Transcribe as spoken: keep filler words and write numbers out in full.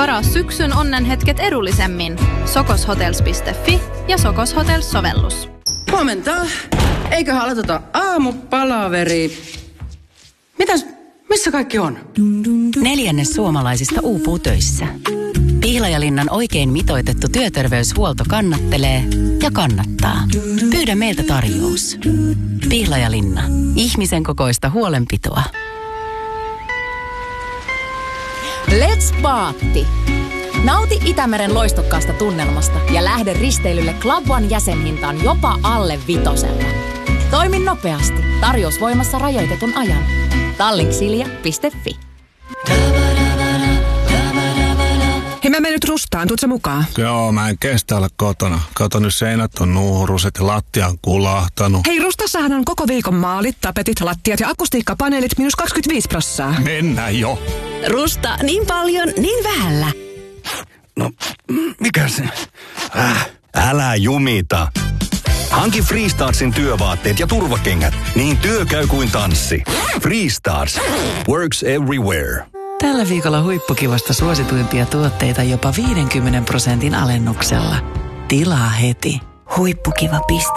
Varaa syksyn onnenhetket edullisemmin. Sokos-hotels piste fi ja Sokos Hotels-sovellus. Huomenta. Eiköhän aloiteta aamupalaveri. Mitäs, missä kaikki on? Neljännes suomalaisista uupuu töissä. Pihlajalinnan oikein mitoitettu työterveyshuolto kannattelee ja kannattaa. Pyydä meiltä tarjous. Pihlajalinna. Ihmisen kokoista huolenpitoa. Let's Paatti! Nauti Itämeren loistokkaasta tunnelmasta ja lähde risteilylle Club One jäsenhintaan jopa alle vitosella. Toimi nopeasti. Tarjous voimassa rajoitetun ajan. Tallinksilja piste fi. Hei, mä menen nyt Rustaan. Tuutko mukaan? Joo, mä en kestä olla kotona. Kato, nyt seinät on nuuruset ja lattia on kulahtanut. Hei, Rustassahan on koko viikon maalit, tapetit, lattiat ja akustiikkapaneelit miinus kaksikymmentäviisi prosenttia. Mennään jo. Rusta, niin paljon, niin vähällä. No, mikä se? Äh, älä jumita. Hanki Freestarsin työvaatteet ja turvakengät, niin työ käy kuin tanssi. Freestars. Works everywhere. Tällä viikolla huippukivasta suosituimpia tuotteita jopa viidenkymmenen prosentin alennuksella. Tilaa heti. Huippukiva piste